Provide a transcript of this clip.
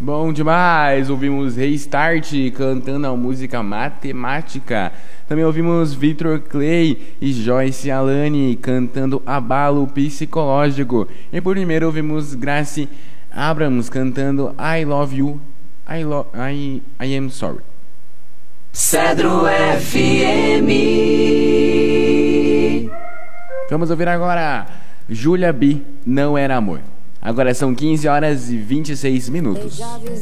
Bom demais! Ouvimos Restart cantando a música Matemática. Também ouvimos Victor Clay e Joyce Alane cantando Abalo Psicológico. E por primeiro ouvimos Grace Abrams cantando I Love You, I Am Sorry. Cedro FM. Vamos ouvir agora Júlia B, Não Era Amor. Agora são 15 horas e 26 minutos.